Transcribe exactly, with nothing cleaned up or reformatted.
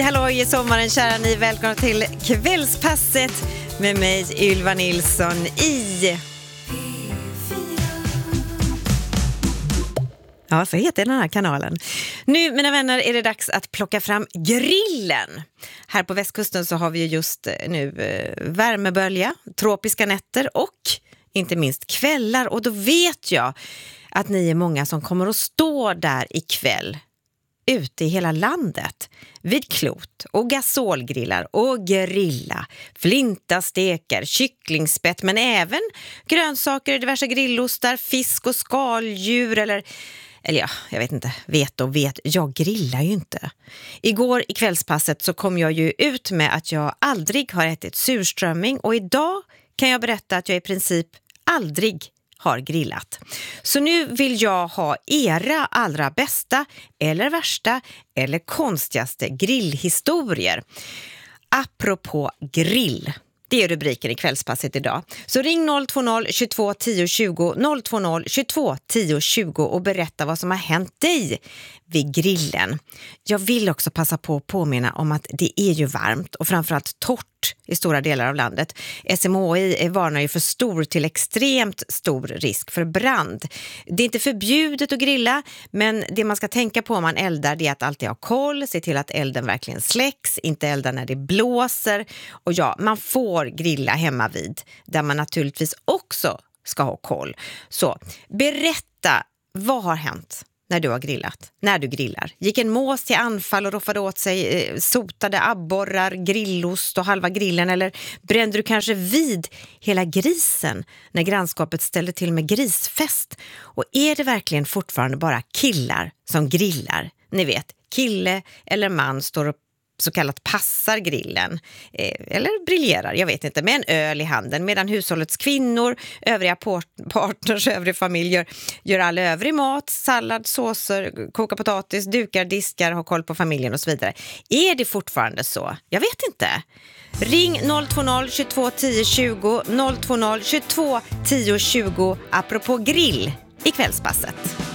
halloj i sommaren, kära ni. Välkomna till Kvällspasset med mig, Ylva Nilsson, i... Ja, så heter den här kanalen. Nu, mina vänner, är det dags att plocka fram grillen. Här på västkusten så har vi ju just nu eh, värmebölja, tropiska nätter och inte minst kvällar. Och då vet jag att ni är många som kommer att stå där ikväll ute i hela landet vid klot och gasolgrillar och grilla, flintastekar, kycklingspett, men även grönsaker, diverse grillostar, fisk och skaldjur eller, eller ja, jag vet inte, vet och vet, jag grillar ju inte. Igår i kvällspasset så kom jag ju ut med att jag aldrig har ätit surströmming och idag kan jag berätta att jag i princip aldrig har grillat. Så nu vill jag ha era allra bästa eller värsta eller konstigaste grillhistorier. Apropå grill. Det är rubriken i kvällspasset idag. Så ring noll två noll tjugotvå tio tjugo noll två noll tjugotvå tio tjugo och berätta vad som har hänt dig vid grillen. Jag vill också passa på att påminna om att det är ju varmt och framförallt torrt i stora delar av landet. S M H I varnar ju för stor till extremt stor risk för brand. Det är inte förbjudet att grilla, men det man ska tänka på om man eldar det är att alltid ha koll, se till att elden verkligen släcks, inte elda när det blåser. Och ja, man får grilla hemma vid, där man naturligtvis också ska ha koll. Så berätta, vad har hänt när du har grillat? När du grillar. Gick en mås till anfall och roffade åt sig eh, sotade abborrar, grillost och halva grillen? Eller brände du kanske vid hela grisen när grannskapet ställde till med grisfest? Och är det verkligen fortfarande bara killar som grillar? Ni vet, kille eller man står och så kallat passar grillen eh, eller briljerar, jag vet inte, med en öl i handen, medan hushållets kvinnor, övriga partners, övriga familjer gör all övrig mat, sallad, såser, koka potatis, dukar, diskar, har koll på familjen och så vidare. Är det fortfarande så? Jag vet inte. Ring noll två noll tjugotvå tio tjugo noll två noll tjugotvå tio tjugo apropå grill i kvällspasset.